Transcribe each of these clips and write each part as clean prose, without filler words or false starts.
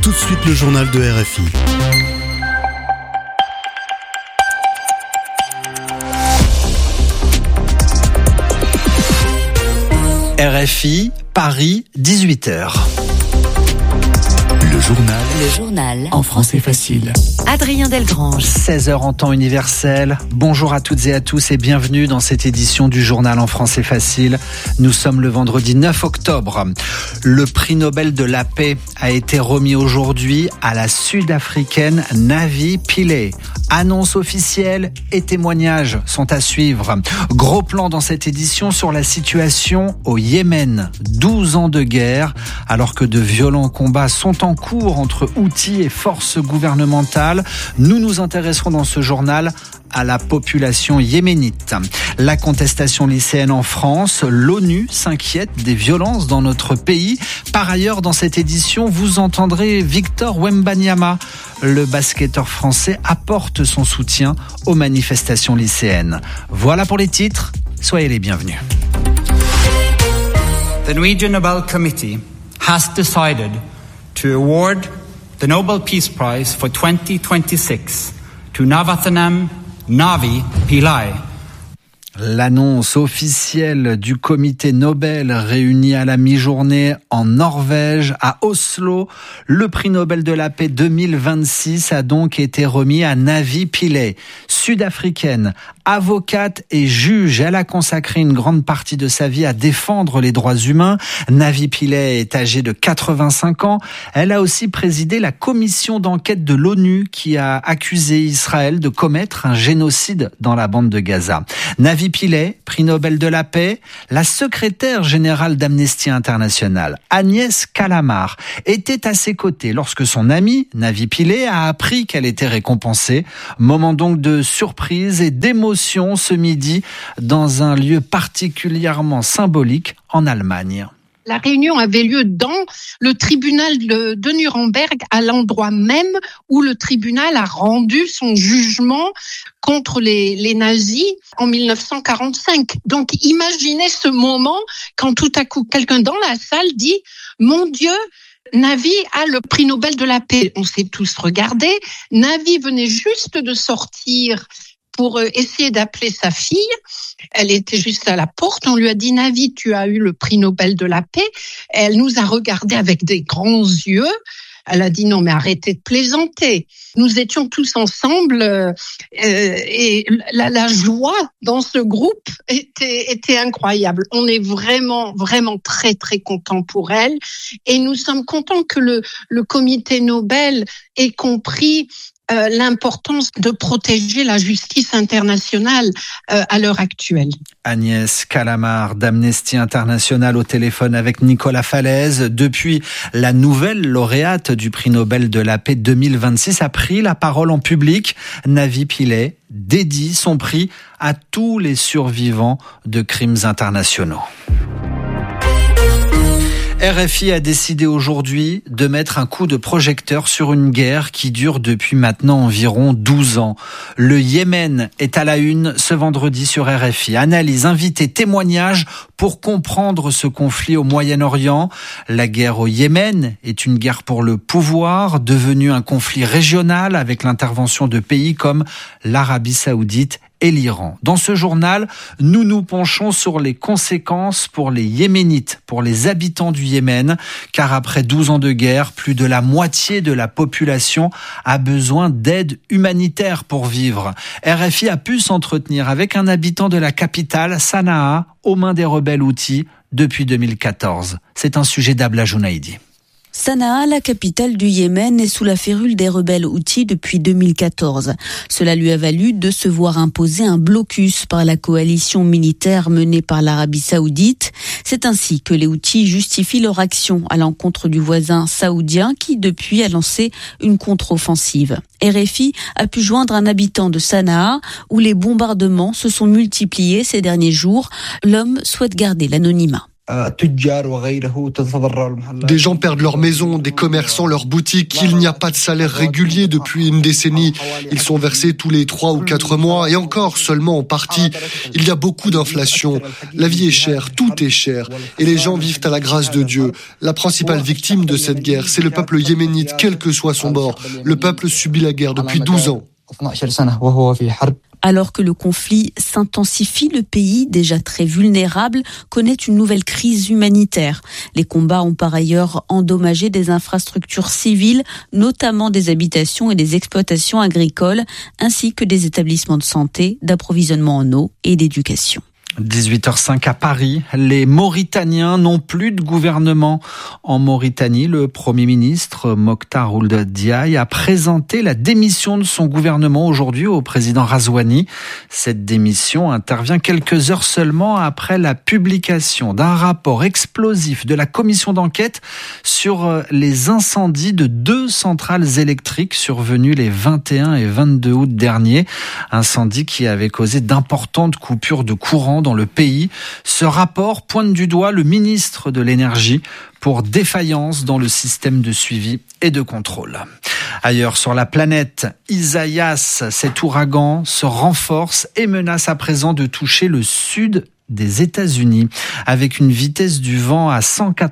Tout de suite le journal de RFI. RFI, Paris, 18h. Le journal en français facile. Adrien Delgrange. 16h en temps universel. Bonjour à toutes et à tous et bienvenue dans cette édition du journal en français facile. Nous sommes le vendredi 9 octobre. Le prix Nobel de la paix a été remis aujourd'hui à la Sud-Africaine Navi Pillay. Annonce officielle et témoignages sont à suivre. Gros plan dans cette édition sur la situation au Yémen. 12 ans de guerre, alors que de violents combats sont en cours entre Houthis et forces gouvernementales. Nous nous intéresserons dans ce journal à la population yéménite. La contestation lycéenne en France, l'ONU s'inquiète des violences dans notre pays. Par ailleurs, dans cette édition, vous entendrez Victor Wembanyama. Le basketteur français apporte son soutien aux manifestations lycéennes. Voilà pour les titres, soyez les bienvenus. The Norwegian Nobel Committee has decided to award the Nobel Peace Prize for 2026 to Navathanam Navi Pillay. L'annonce officielle du comité Nobel réuni à la mi-journée en Norvège, à Oslo. Le prix Nobel de la paix 2026 a donc été remis à Navi Pillay, sud-africaine, avocate et juge. Elle a consacré une grande partie de sa vie à défendre les droits humains. Navi Pillay est âgée de 85 ans. Elle a aussi présidé la commission d'enquête de l'ONU qui a accusé Israël de commettre un génocide dans la bande de Gaza. Navi Pillay, prix Nobel de la paix, la secrétaire générale d'Amnesty International, Agnès Callamard, était à ses côtés lorsque son amie, Navi Pillay, a appris qu'elle était récompensée. Moment donc de surprise et d'émotion ce midi dans un lieu particulièrement symbolique en Allemagne. La réunion avait lieu dans le tribunal de Nuremberg, à l'endroit même où le tribunal a rendu son jugement contre les nazis en 1945. Donc imaginez ce moment quand tout à coup quelqu'un dans la salle dit « Mon Dieu !» Navi a le prix Nobel de la paix. On s'est tous regardés. Navi venait juste de sortir pour essayer d'appeler sa fille. Elle était juste à la porte. On lui a dit « Navi, tu as eu le prix Nobel de la paix ». Elle nous a regardés avec des grands yeux. Elle a dit « Non, mais arrêtez de plaisanter ». Nous étions tous ensemble et la joie dans ce groupe était incroyable. On est vraiment, vraiment très, très contents pour elle. Et nous sommes contents que le comité Nobel ait compris l'importance de protéger la justice internationale à l'heure actuelle. Agnès Callamard d'Amnesty International au téléphone avec Nicolas Falaise. Depuis, la nouvelle lauréate du prix Nobel de la paix 2026 a pris la parole en public. Navi Pillay dédie son prix à tous les survivants de crimes internationaux. RFI a décidé aujourd'hui de mettre un coup de projecteur sur une guerre qui dure depuis maintenant environ 12 ans. Le Yémen est à la une ce vendredi sur RFI. Analyse, invités, témoignages pour comprendre ce conflit au Moyen-Orient. La guerre au Yémen est une guerre pour le pouvoir, devenue un conflit régional avec l'intervention de pays comme l'Arabie Saoudite et l'Iran. Dans ce journal, nous nous penchons sur les conséquences pour les Yéménites, pour les habitants du Yémen, car après 12 ans de guerre, plus de la moitié de la population a besoin d'aide humanitaire pour vivre. RFI a pu s'entretenir avec un habitant de la capitale, Sanaa, aux mains des rebelles Houthis depuis 2014. C'est un sujet d'Abla Jounaïdi. Sanaa, la capitale du Yémen, est sous la férule des rebelles Houthis depuis 2014. Cela lui a valu de se voir imposer un blocus par la coalition militaire menée par l'Arabie Saoudite. C'est ainsi que les Houthis justifient leur action à l'encontre du voisin saoudien qui, depuis, a lancé une contre-offensive. RFI a pu joindre un habitant de Sanaa où les bombardements se sont multipliés ces derniers jours. L'homme souhaite garder l'anonymat. Des gens perdent leur maison, des commerçants leur boutique. Il n'y a pas de salaire régulier depuis une décennie. Ils sont versés tous les 3 ou 4 mois et encore seulement en partie. Il y a beaucoup d'inflation. La vie est chère, tout est cher. Et les gens vivent à la grâce de Dieu. La principale victime de cette guerre, c'est le peuple yéménite, quel que soit son bord. Le peuple subit la guerre depuis 12 ans. Alors que le conflit s'intensifie, le pays, déjà très vulnérable, connaît une nouvelle crise humanitaire. Les combats ont par ailleurs endommagé des infrastructures civiles, notamment des habitations et des exploitations agricoles, ainsi que des établissements de santé, d'approvisionnement en eau et d'éducation. 18h05 à Paris, les Mauritaniens n'ont plus de gouvernement. En Mauritanie, le Premier ministre Mokhtar Ould Diaye a présenté la démission de son gouvernement aujourd'hui au président Razouani. Cette démission intervient quelques heures seulement après la publication d'un rapport explosif de la commission d'enquête sur les incendies de 2 centrales électriques survenus les 21 et 22 août dernier. Incendies qui avaient causé d'importantes coupures de courant dans le pays. Ce rapport pointe du doigt le ministre de l'Énergie pour défaillance dans le système de suivi et de contrôle. Ailleurs sur la planète, Isaias, cet ouragan, se renforce et menace à présent de toucher le sud des États-Unis. Avec une vitesse du vent à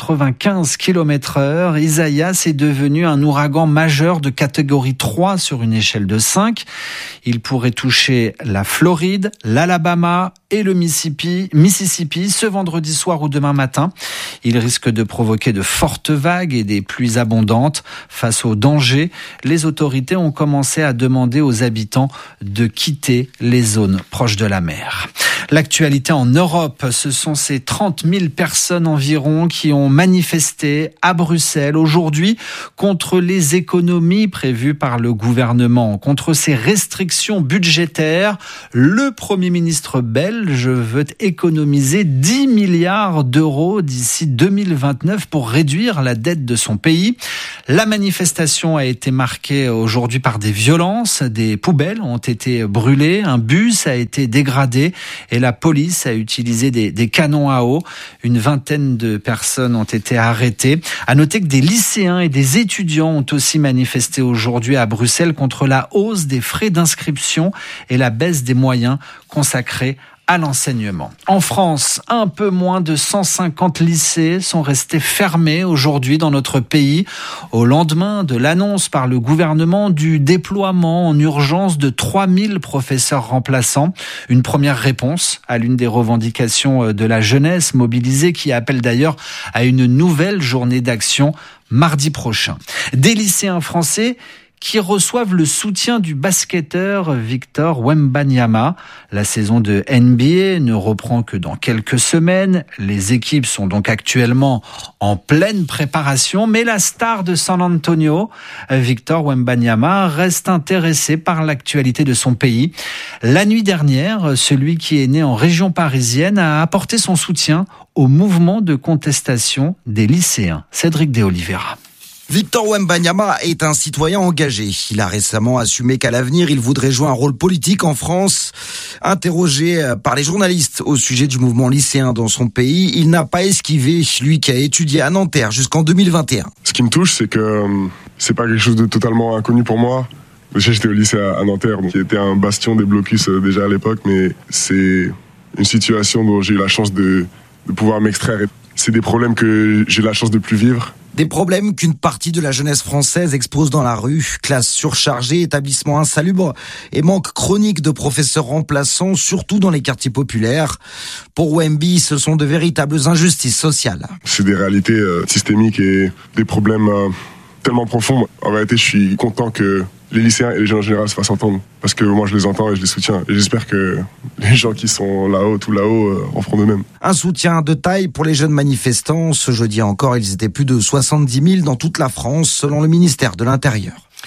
195 km/h, Isaias est devenu un ouragan majeur de catégorie 3 sur une échelle de 5. Il pourrait toucher la Floride, l'Alabama et le Mississippi ce vendredi soir ou demain matin. Il risque de provoquer de fortes vagues et des pluies abondantes. Face au danger, les autorités ont commencé à demander aux habitants de quitter les zones proches de la mer. L'actualité en Europe, ce sont ces 30 000 personnes environ qui ont manifesté à Bruxelles aujourd'hui contre les économies prévues par le gouvernement, contre ces restrictions budgétaires. Le Premier ministre belge veut économiser 10 milliards d'euros d'ici 2029 pour réduire la dette de son pays. La manifestation a été marquée aujourd'hui par des violences, des poubelles ont été brûlées, un bus a été dégradé et la police a utilisé des canons à eau. Une vingtaine de personnes ont été arrêtées. À noter que des lycéens et des étudiants ont aussi manifesté aujourd'hui à Bruxelles contre la hausse des frais d'inscription et la baisse des moyens consacrés à l'enseignement. En France, un peu moins de 150 lycées sont restés fermés aujourd'hui dans notre pays au lendemain de l'annonce par le gouvernement du déploiement en urgence de 3000 professeurs remplaçants. Une première réponse à l'une des revendications de la jeunesse mobilisée qui appelle d'ailleurs à une nouvelle journée d'action mardi prochain. Des lycéens français qui reçoivent le soutien du basketteur Victor Wembanyama. La saison de NBA ne reprend que dans quelques semaines. Les équipes sont donc actuellement en pleine préparation, mais la star de San Antonio, Victor Wembanyama, reste intéressé par l'actualité de son pays. La nuit dernière, celui qui est né en région parisienne a apporté son soutien au mouvement de contestation des lycéens. Cédric de Oliveira. Victor Wembanyama est un citoyen engagé. Il a récemment assumé qu'à l'avenir, il voudrait jouer un rôle politique en France. Interrogé par les journalistes au sujet du mouvement lycéen dans son pays, il n'a pas esquivé, lui qui a étudié à Nanterre jusqu'en 2021. Ce qui me touche, c'est que c'est pas quelque chose de totalement inconnu pour moi. Déjà, j'étais au lycée à Nanterre, qui était un bastion des blocus déjà à l'époque, mais c'est une situation dont j'ai eu la chance de pouvoir m'extraire. C'est des problèmes que j'ai la chance de plus vivre. Des problèmes qu'une partie de la jeunesse française expose dans la rue. Classes surchargées, établissements insalubres et manque chronique de professeurs remplaçants, surtout dans les quartiers populaires. Pour Wemby, ce sont de véritables injustices sociales. C'est des réalités systémiques et des problèmes tellement profonds. En réalité, je suis content que les lycéens et les gens en général se fassent entendre. Parce que moi, je les entends et je les soutiens. Et j'espère que les gens qui sont là-haut, tout là-haut, en feront de même. Un soutien de taille pour les jeunes manifestants. Ce jeudi encore, ils étaient plus de 70 000 dans toute la France, selon le ministère de l'Intérieur.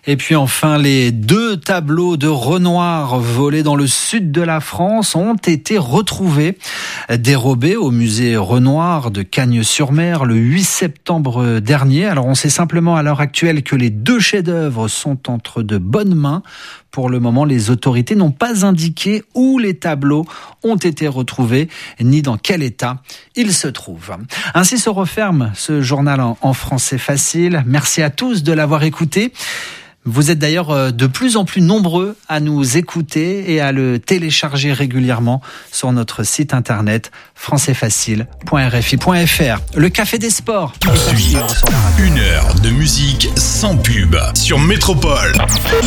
Et puis enfin, les 2 tableaux de Renoir volés dans le sud de la France ont été retrouvés, dérobés au musée Renoir de Cagnes-sur-Mer le 8 septembre dernier. Alors on sait simplement à l'heure actuelle que les 2 chefs-d'œuvre sont entre de bonnes mains. Pour le moment, les autorités n'ont pas indiqué où les tableaux ont été retrouvés, ni dans quel état ils se trouvent. Ainsi se referme ce journal en français facile. Merci à tous de l'avoir écouté. Vous êtes d'ailleurs de plus en plus nombreux à nous écouter et à le télécharger régulièrement sur notre site internet françaisfacile.rfi.fr. Le Café des Sports. Ensuite, 1 heure de musique sans pub sur Métropole.